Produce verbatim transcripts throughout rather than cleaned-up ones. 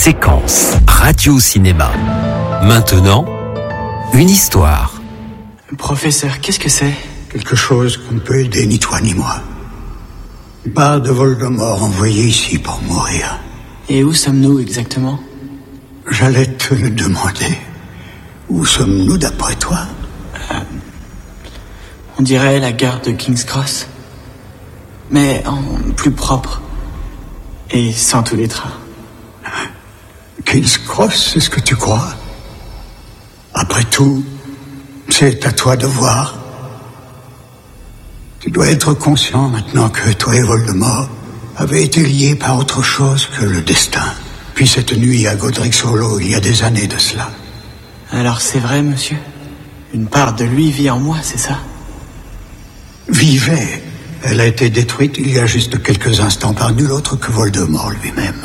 Séquences radio-cinéma. Maintenant, une histoire. Professeur, qu'est-ce que c'est ? Quelque chose qu'on ne peut aider ni toi ni moi. Une part de Voldemort envoyé ici pour mourir. Et où sommes-nous exactement ? J'allais te le demander. Où sommes-nous d'après toi ? euh, On dirait la gare de King's Cross. Mais en plus propre. Et sans tous les trains. King's Cross, c'est ce que tu crois ? Après tout, c'est à toi de voir. Tu dois être conscient maintenant que toi et Voldemort avez été liés par autre chose que le destin. Puis cette nuit à Godric's Hollow, il y a des années de cela. Alors c'est vrai, monsieur ? Une part de lui vit en moi, c'est ça ? Vivait. Elle a été détruite il y a juste quelques instants par nul autre que Voldemort lui-même.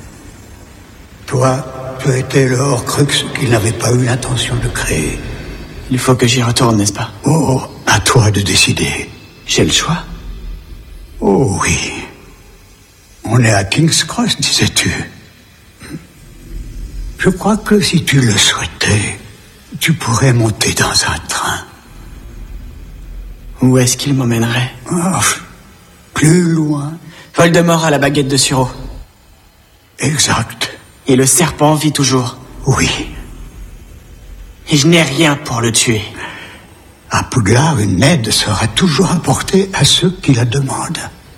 Toi, tu as été le Horcrux qu'il n'avait pas eu l'intention de créer. Il faut que j'y retourne, n'est-ce pas ? Oh, à toi de décider. J'ai le choix ? Oh oui. On est à King's Cross, disais-tu. Je crois que si tu le souhaitais, tu pourrais monter dans un train. Où est-ce qu'il m'emmènerait ? Oh, plus loin. Voldemort a la baguette de Suro. Exact. Et le serpent vit toujours. Oui. Et je n'ai rien pour le tuer. À Poudlard, une aide sera toujours apportée à ceux qui la demandent.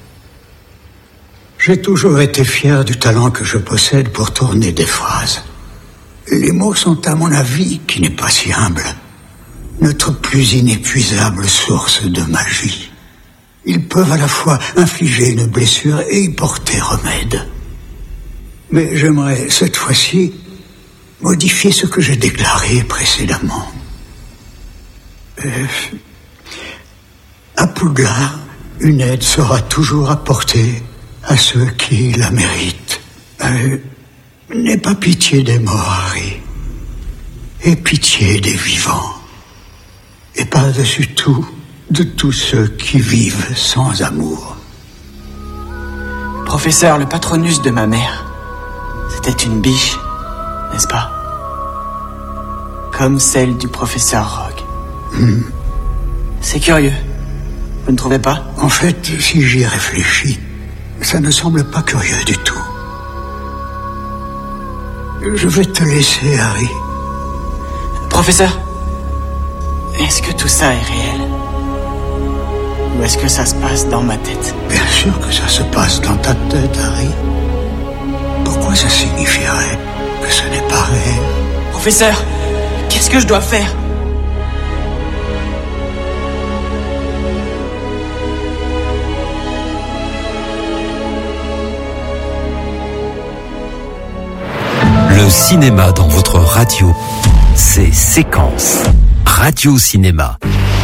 J'ai toujours été fier du talent que je possède pour tourner des phrases. Les mots sont, à mon avis, qui n'est pas si humble, notre plus inépuisable source de magie. Ils peuvent à la fois infliger une blessure et y porter remède. Mais j'aimerais, cette fois-ci, modifier ce que j'ai déclaré précédemment. Euh, à Poudlard, une aide sera toujours apportée à ceux qui la méritent. Euh, n'aie pas pitié des morts, Harry. Aie pitié des vivants. Et par-dessus tout, de tous ceux qui vivent sans amour. Professeur, le patronus de ma mère, c'était une biche, n'est-ce pas ? Comme celle du professeur Rogue. Hmm. C'est curieux, vous ne trouvez pas ? En fait, si j'y réfléchis, ça ne semble pas curieux du tout. Je vais te laisser, Harry. Professeur, est-ce que tout ça est réel ? Ou est-ce que ça se passe dans ma tête ? Bien sûr que ça se passe dans ta tête, Harry. Pourquoi ça signifierait que ce n'est pas réel ? Professeur, qu'est-ce que je dois faire ? Le cinéma dans votre radio, c'est Séquences radio-cinéma.